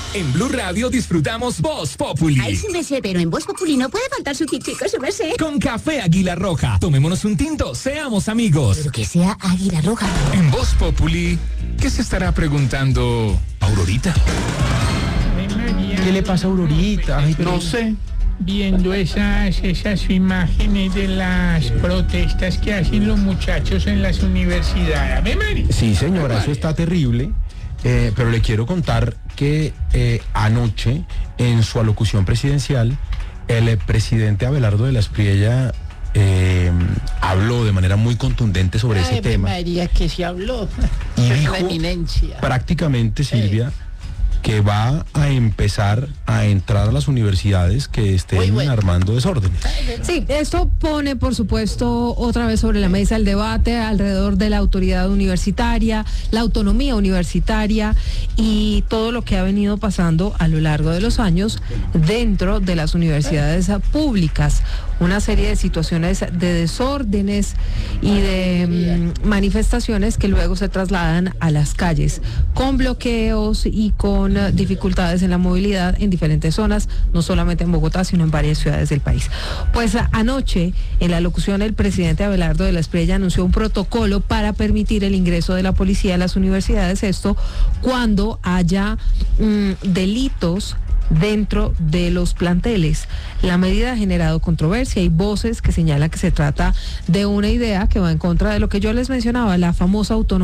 En Blue Radio disfrutamos Voz Populi. Ay, sí me sé, pero en Voz Populi no puede faltar su tintico, eso me sé. Con café Águila Roja. Tomémonos un tinto, seamos amigos. Pero que sea Águila Roja. En Voz Populi, ¿qué se estará preguntando Aurorita? ¿Qué le pasa a Aurorita? Ay, No sé. Viendo esas imágenes de las protestas que hacen los muchachos en las universidades. ¿Ve, Mari? Sí, señora, eso está terrible. Pero le quiero contar que anoche, en su alocución presidencial, el presidente Abelardo de la Espriella habló de manera muy contundente sobre ese tema. María, que se habló. Y dijo eminencia. prácticamente, Silvia, que va a empezar a entrar a las universidades que estén armando desórdenes. Sí, esto pone, por supuesto, otra vez sobre la mesa el debate alrededor de la autoridad universitaria, la autonomía universitaria y todo lo que ha venido pasando a lo largo de los años dentro de las universidades públicas. Una serie de situaciones de desórdenes y de manifestaciones que luego se trasladan a las calles, con bloqueos y con dificultades en la movilidad en diferentes zonas, no solamente en Bogotá, sino en varias ciudades del país. Pues anoche, en la locución, el presidente Abelardo de la Espriella anunció un protocolo para permitir el ingreso de la policía a las universidades, esto cuando haya delitos dentro de los planteles. La medida ha generado controversia y voces que señalan que se trata de una idea que va en contra de lo que yo les mencionaba, la famosa autonomía